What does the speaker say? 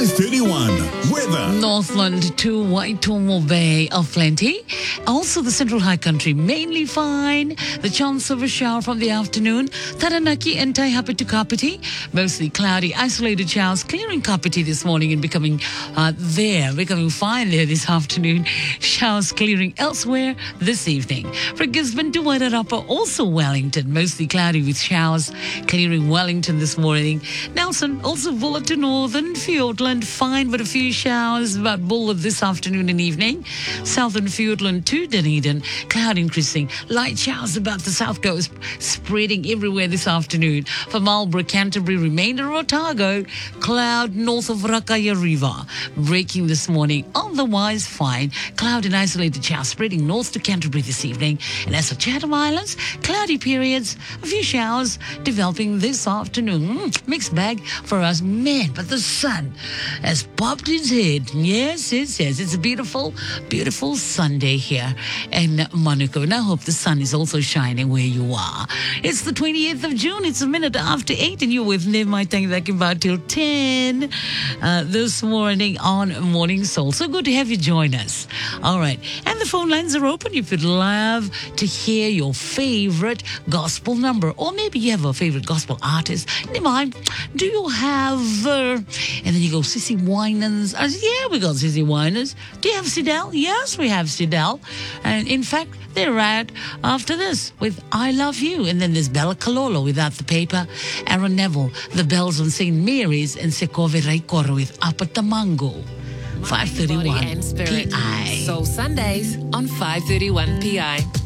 5:31. Weather. Northland to Waitomo Bay of plenty. Also the Central High Country mainly fine. The chance of a shower from the afternoon. Taranaki and Taihapa to Kapiti. Mostly cloudy, isolated showers clearing Kapiti this morning and becoming fine there this afternoon. Showers clearing elsewhere this evening. For Gisborne to Wairarapa, also Wellington, mostly cloudy with showers clearing Wellington this morning. Nelson, also Bulla to Northern Fiordland, fine but a few showers about Bulla this afternoon and evening. Southern Fiordland to Dunedin, cloud increasing. Light showers about the south coast, spreading everywhere this afternoon. For Marlborough, Canterbury, remainder of Otago, cloud north of Rakaya River, breaking this morning. Otherwise fine. Cloud and isolated showers spreading north to Canterbury this evening. And as for Chatham Islands, cloudy periods, a few showers developing this afternoon. Mixed bag for us, man, but the sun has popped its head. Yes. It's a beautiful, beautiful Sunday here in Manukau. And I hope the sun is also shining where you are. It's the 28th of June. It's a minute after 8, and you're with Nirmai Tangdakimbao till 10 this morning on Morning Soul. So good to have you join us. All right. And the phone lines are open if you'd love to hear your favorite gospel number, or maybe you have a favorite gospel artist. Nirmai, do you have, and then you go, Sissy Winans. I said, yeah, we got Sissy Winans. Do you have Sidel? Yes, we have Sidel. And in fact, they're right after this with I Love You. And then there's Bella Kalolo Without the Paper, Aaron Neville, The Bells on St. Mary's, and Sekove Raikoro with Apatamango. 5:31 and Spirit. PI. Soul Sundays on 5:31 PI.